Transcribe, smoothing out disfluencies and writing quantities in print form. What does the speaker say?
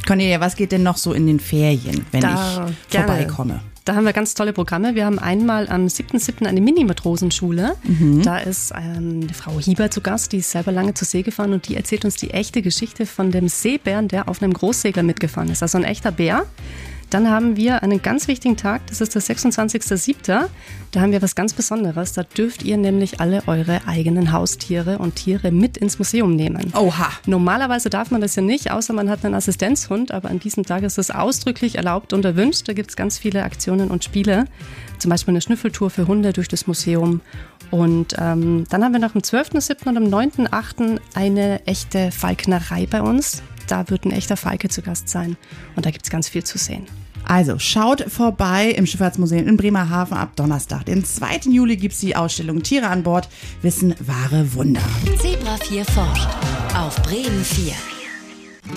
Cornelia, was geht denn noch so in den Ferien, wenn ich vorbeikomme? Da haben wir ganz tolle Programme. Wir haben einmal am 7.7. eine Mini-Matrosenschule. Da ist eine Frau Hieber zu Gast, die ist selber lange zur See gefahren und die erzählt uns die echte Geschichte von dem Seebären, der auf einem Großsegler mitgefahren ist. Also ein echter Bär. Dann haben wir einen ganz wichtigen Tag, das ist der 26.7. Da haben wir was ganz Besonderes. Da dürft ihr nämlich alle eure eigenen Haustiere und Tiere mit ins Museum nehmen. Oha! Normalerweise darf man das ja nicht, außer man hat einen Assistenzhund. Aber an diesem Tag ist das ausdrücklich erlaubt und erwünscht. Da gibt es ganz viele Aktionen und Spiele. Zum Beispiel eine Schnüffeltour für Hunde durch das Museum. Und dann haben wir noch am 12.7. und am 9.8. eine echte Falknerei bei uns. Da wird ein echter Falke zu Gast sein. Und da gibt es ganz viel zu sehen. Also schaut vorbei im Schifffahrtsmuseum in Bremerhaven ab Donnerstag. Den 2. Juli gibt es die Ausstellung Tiere an Bord. Wissen, wahre Wunder. Zebra 4 forscht auf Bremen 4.